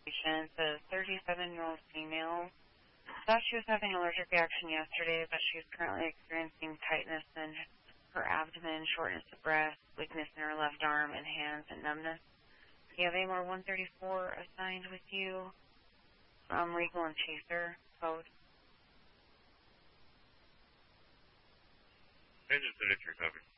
It's a 37-year-old female. Thought she was having an allergic reaction yesterday, but she's currently experiencing tightness in her abdomen, shortness of breath, weakness in her left arm and hands, and numbness. You have AMR 134 assigned with you from Regal and Chaser code. Engine 33 copy.